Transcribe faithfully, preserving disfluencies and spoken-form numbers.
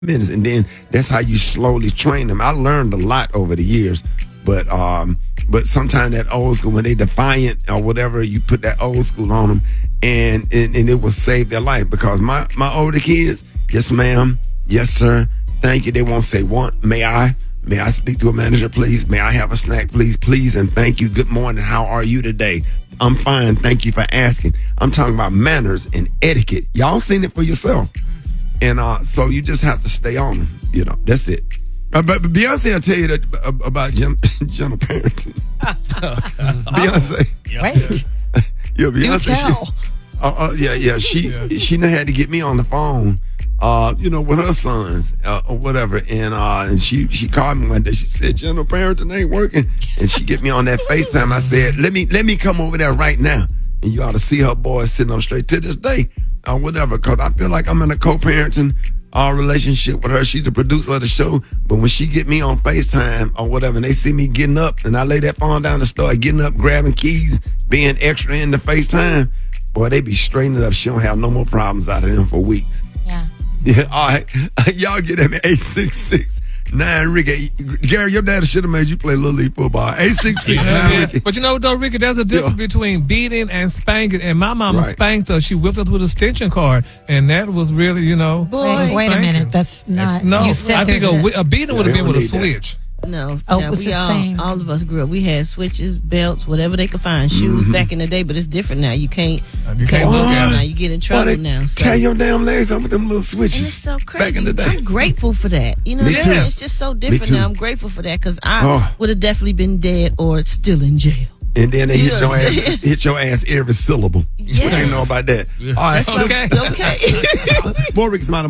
minutes, and then that's how you slowly train them. I learned a lot over the years, but um, but sometimes that old school, when they defiant or whatever, you put that old school on them, and and, and it will save their life. Because my my older kids, yes ma'am, yes sir, thank you. They won't say want, may I, may I speak to a manager, please? May I have a snack, please, please, and thank you. Good morning. How are you today? I'm fine. Thank you for asking. I'm talking about manners and etiquette. Y'all seen it for yourself. And uh, so you just have to stay on them. You know, that's it. Uh, but, but Beyonce, I'll tell you that, uh, about gen- gentle parenting. Beyonce. Wait. Yeah, Beyonce. Do tell. She, uh, uh, yeah, yeah. She Yeah. she done had to get me on the phone, uh, you know, with her sons uh, or whatever. And uh, and she she called me one day. She said, gentle parenting ain't working. And she get me on that FaceTime. I said, let me let me come over there right now. And you ought to see her boys sitting up straight to this day. Or whatever, because I feel like I'm in a co-parenting uh, relationship with her. She's the producer of the show, but when she get me on FaceTime or whatever, and they see me getting up, and I lay that phone down and start getting up, grabbing keys, being extra in the FaceTime, boy, they be straightening up. She don't have no more problems out of them for weeks. Yeah. Yeah, all right. Y'all get at me, eight six six nine Ricky. Gary, your daddy should have made you play Little League football. eight six six nine Ricky. But you know, though, Ricky, there's a difference Yeah. between beating and spanking. And my mama Right. spanked us. She whipped us with a extension cord, and that was really, you know. Wait, wait a spanking. minute. That's not. No, you said I think there's a, a- wi- a beating would have Yeah, been we with a don't need that. switch. No, Oh, no, it was we the all, same. all of us grew up. We had switches, belts, whatever they could find, shoes Mm-hmm. back in the day, but it's different now. You can't, You can't look look at now. it. You get in Boy, trouble they now. So. tear your damn legs up with them little And switches. it's so crazy. Back in the day. I'm grateful for that. You know Me what I'm saying? too. It's just so Me different too. now. I'm grateful for that because I Oh. would have definitely been dead or still in jail. And then they You hit know your what I'm ass, saying? hit your ass every syllable. Yes. We didn't know about that. All right. Okay. Okay. More Rick's Mountain